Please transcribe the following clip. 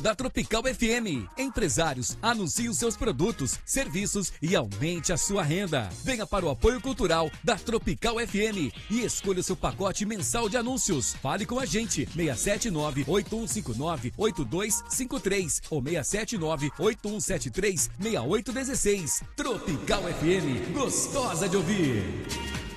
da Tropical FM. Empresários, anuncie os seus produtos, serviços e aumente a sua renda. Venha para o apoio cultural da Tropical FM e escolha o seu pacote mensal de anúncios. Fale com a gente, 679-8159-8253 ou 679-8173-6816. Tropical FM, gostosa de ouvir.